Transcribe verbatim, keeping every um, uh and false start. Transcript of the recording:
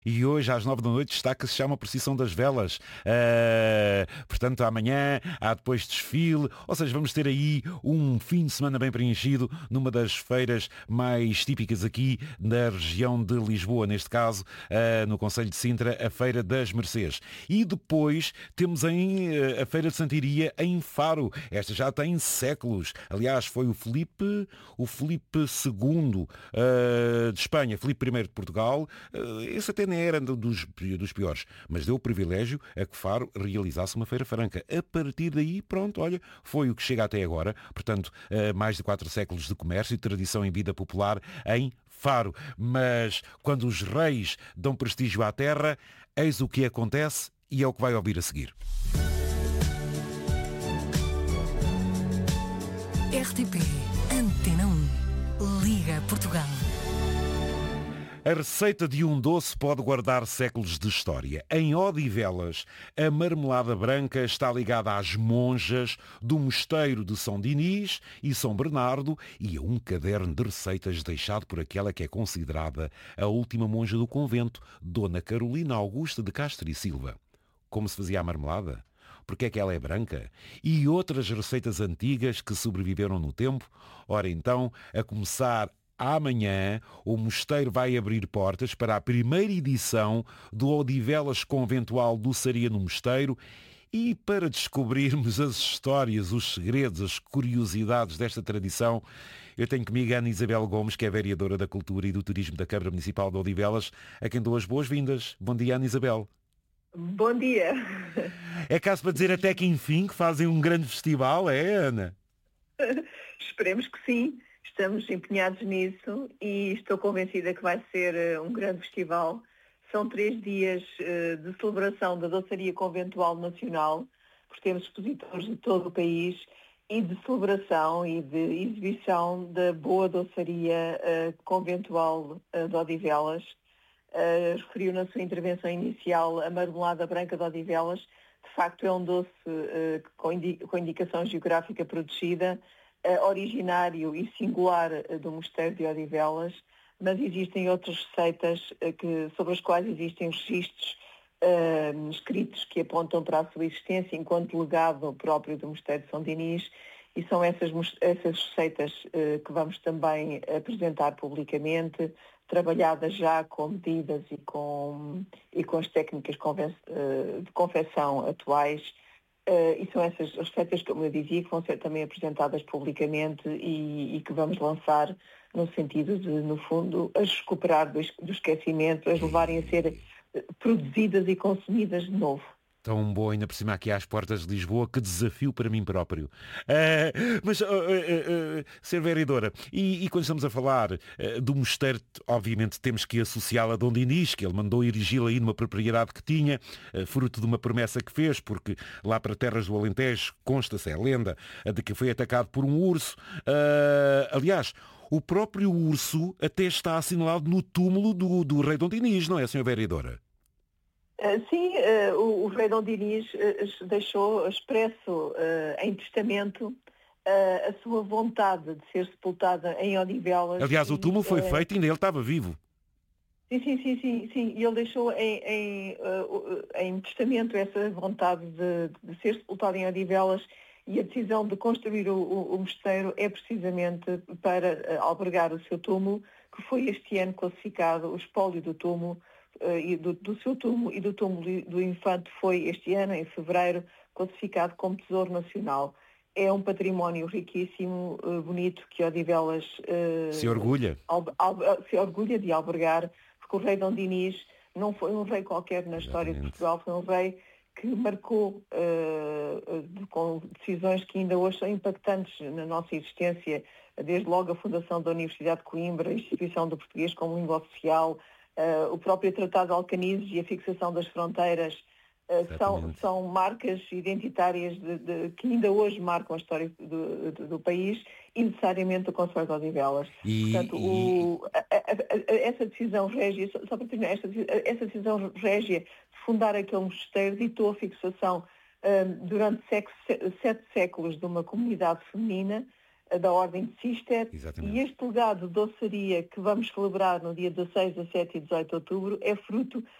E hoje, às nove da noite, está que se chama a Procissão das Velas. Uh, portanto, amanhã há depois desfile. Ou seja, vamos ter aí um fim de semana bem preenchido numa das feiras mais típicas aqui da região de Lisboa, neste caso, uh, no concelho de Sintra, a Feira das Mercês. E depois temos em, uh, a Feira de Santiria em Faro. Esta já tem séculos. Aliás, foi o Filipe, o Filipe segundo uh, de Espanha, Filipe primeiro de Portugal. Uh, esse até era dos, dos piores, mas deu o privilégio a que Faro realizasse uma feira franca. A partir daí, pronto, olha, foi o que chega até agora. Portanto, mais de quatro séculos de comércio e tradição em vida popular em Faro. Mas quando os reis dão prestígio à terra, eis o que acontece e é o que vai ouvir a seguir. R T P Antena um. Liga Portugal. A receita de um doce pode guardar séculos de história. Em Odivelas, a marmelada branca está ligada às monjas do mosteiro de São Dinis e São Bernardo e a um caderno de receitas deixado por aquela que é considerada a última monja do convento, Dona Carolina Augusta de Castro e Silva. Como se fazia a marmelada? Porque é que ela é branca? E outras receitas antigas que sobreviveram no tempo? Ora então, a começar amanhã, o mosteiro vai abrir portas para a primeira edição do Odivelas Conventual Doçaria no Mosteiro e para descobrirmos as histórias, os segredos, as curiosidades desta tradição, eu tenho comigo a Ana Isabel Gomes, que é vereadora da Cultura e do Turismo da Câmara Municipal de Odivelas, a quem dou as boas-vindas. Bom dia, Ana Isabel. Bom dia. É caso para dizer até que enfim que fazem um grande festival, é, Ana? Esperemos que sim. Estamos empenhados nisso e estou convencida que vai ser um grande festival. São três dias de celebração da Doçaria Conventual Nacional, porque temos expositores de todo o país, e de celebração e de exibição da boa doçaria conventual de Odivelas. Referiu na sua intervenção inicial a marmelada branca de Odivelas. De facto é um doce com indicação geográfica protegida, Uh, originário e singular uh, do mosteiro de Odivelas, mas existem outras receitas uh, que, sobre as quais existem registros uh, escritos que apontam para a sua existência enquanto legado próprio do mosteiro de São Dinis, e são essas, essas receitas uh, que vamos também apresentar publicamente, trabalhadas já com medidas e com, e com as técnicas uh, de confecção atuais. Uh, e são essas receitas, como eu dizia, que vão ser também apresentadas publicamente e, e que vamos lançar no sentido de, no fundo, as recuperar do, do esquecimento, as levarem a ser produzidas e consumidas de novo. Tão bom, ainda por cima aqui às portas de Lisboa, que desafio para mim próprio. Uh, mas, uh, uh, uh, ser vereadora, e, e quando estamos a falar uh, do mosteiro, obviamente temos que associá-la a Dom Dinis, que ele mandou erigi-la aí numa propriedade que tinha, uh, fruto de uma promessa que fez, porque lá para terras do Alentejo consta-se, é a lenda, uh, de que foi atacado por um urso. Uh, aliás, o próprio urso até está assinalado no túmulo do, do rei Dom Dinis, não é, senhora vereadora? Uh, sim, uh, o, o rei Dom Dinis uh, deixou expresso uh, em testamento uh, a sua vontade de ser sepultada em Odivelas. Aliás, o túmulo foi uh, feito e ainda ele estava vivo. Sim, sim, sim, sim, sim. E ele deixou em, em, uh, em testamento essa vontade de, de ser sepultado em Odivelas, e a decisão de construir o, o, o mosteiro é precisamente para uh, albergar o seu túmulo, que foi este ano classificado, o espólio do túmulo, Uh, e do, do seu túmulo e do túmulo do infante foi este ano, em fevereiro, classificado como Tesouro Nacional. É um património riquíssimo, uh, bonito, que Odivelas uh, se orgulha. Al, al, se orgulha de albergar, porque o rei Dom Dinis não foi um rei qualquer na história de Portugal, foi um rei que marcou uh, de, com decisões que ainda hoje são impactantes na nossa existência, desde logo a fundação da Universidade de Coimbra, a instituição do português como língua oficial, Uh, o próprio Tratado de Alcanises e a fixação das fronteiras uh, são, são marcas identitárias de, de, que ainda hoje marcam a história do, do, do país e necessariamente do Conselho de Odivelas. E, Portanto, e... O, a, a, a, essa decisão régia, só, só para terminar, essa, essa decisão régia de fundar aquele mosteiro ditou a fixação um, durante sete, sete séculos de uma comunidade feminina da Ordem de Cister. Exatamente. E este legado de doçaria que vamos celebrar no dia dezasseis, dezassete e dezoito de outubro é fruto